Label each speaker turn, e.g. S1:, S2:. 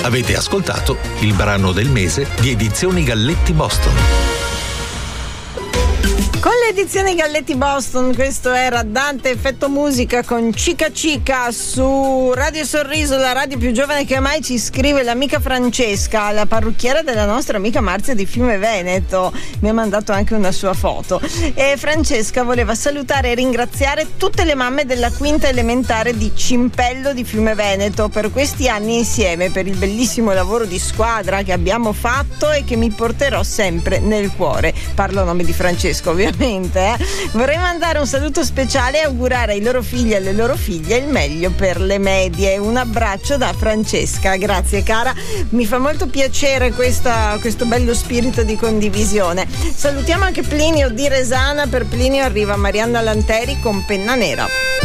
S1: Avete ascoltato il brano del mese di Edizioni Galletti Boston.
S2: Con le edizioni Galletti Boston, questo era Dante Effetto Musica con Cica Cica su Radio Sorriso, la radio più giovane che mai. Ci scrive l'amica Francesca, la parrucchiera della nostra amica Marzia di Fiume Veneto, mi ha mandato anche una sua foto. E Francesca voleva salutare e ringraziare tutte le mamme della quinta elementare di Cimpello di Fiume Veneto per questi anni insieme, per il bellissimo lavoro di squadra che abbiamo fatto e che mi porterò sempre nel cuore. Parlo a nome di Francesco, ovviamente. Vorrei mandare un saluto speciale e augurare ai loro figli e alle loro figlie il meglio per le medie. Un abbraccio da Francesca, grazie cara, mi fa molto piacere questo bello spirito di condivisione. Salutiamo anche Plinio di Resana. Per Plinio arriva Marianna Lanteri con Penna Nera.